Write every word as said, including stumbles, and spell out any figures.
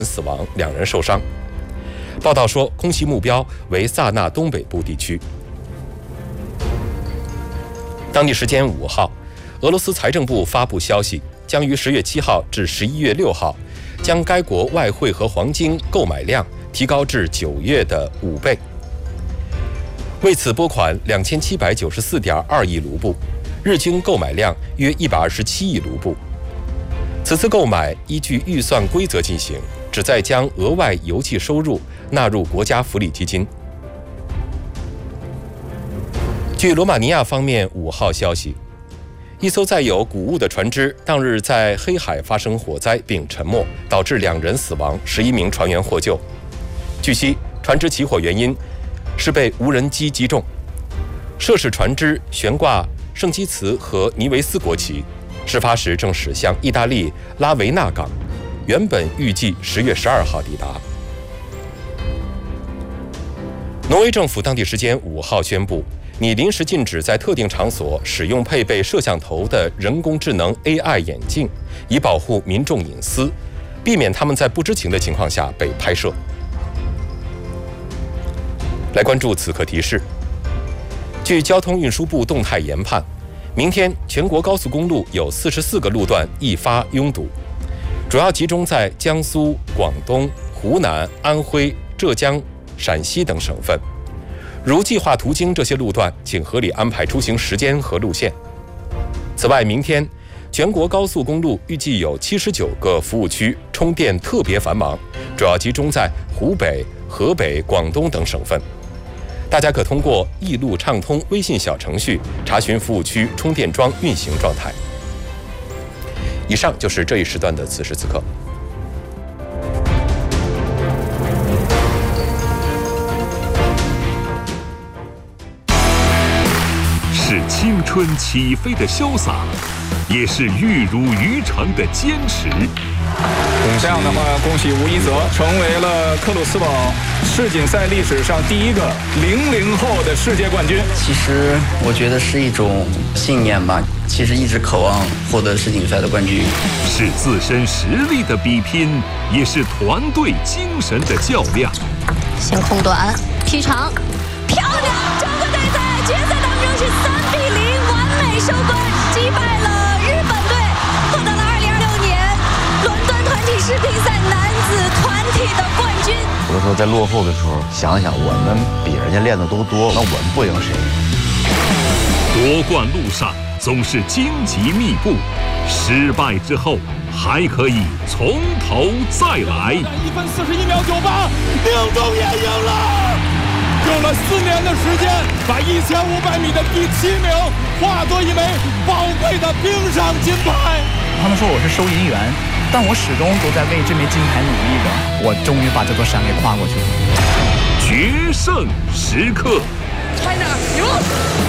死亡，两人受伤。报道说，空袭目标为萨那东北部地区。当地时间五号，俄罗斯财政部发布消息，将于十月七号至十一月六号，将该国外汇和黄金购买量提高至九月的五倍。为此拨款两千七百九十四点二亿卢布，日均购买量约一百二十七亿卢布。此次购买依据预算规则进行，旨在将额外油气收入纳入国家福利基金。据罗马尼亚方面五号消息，一艘载有谷物的船只当日在黑海发生火灾并沉没，导致两人死亡，十一名船员获救。据悉，船只起火原因是被无人机击中。涉事船只悬挂圣基茨和尼维斯国旗，事发时正驶向意大利拉维纳港，原本预计十月十二号抵达。挪威政府当地时间五号宣布，拟临时禁止在特定场所使用配备摄像头的人工智能 A I 眼镜，以保护民众隐私，避免他们在不知情的情况下被拍摄。来关注此刻提示。据交通运输部动态研判，明天全国高速公路有四十四个路段易发拥堵，主要集中在江苏、广东、湖南、安徽、浙江、陕西等省份。如计划途经这些路段，请合理安排出行时间和路线。此外，明天全国高速公路预计有七十九个服务区充电特别繁忙，主要集中在湖北、河北、广东等省份。大家可通过易路畅通微信小程序查询服务区充电桩运行状态。以上就是这一时段的此时此刻。 是青春起飞的潇洒，也是玉汝于成的坚持。 这样的话，恭喜吴一泽成为了克鲁斯堡世锦赛历史上第一个零零后的世界冠军。 其实我觉得是一种信念吧，其实一直渴望获得世锦赛的冠军。 是自身实力的比拼，也是团队精神的较量。 先控短，踢长，漂亮！中国队在决赛当中是三比零完美收官，击败了日本队，获得了二零二六年伦敦团体世乒赛男子团体的冠军。 有的时候在落后的时候，想想我们比人家练的都多，那我们不赢谁？ 夺冠路上总是荆棘密布，失败之后还可以从头再来。 一分四十一秒九八，宁中也赢了。用了四年的时间，把一千五百米的第七名化作一枚宝贵的冰上金牌。 他们说我是收银员，但我始终都在为这枚金牌努力着。我终于把这座山给跨过去了。 决胜时刻 ，China 赢了。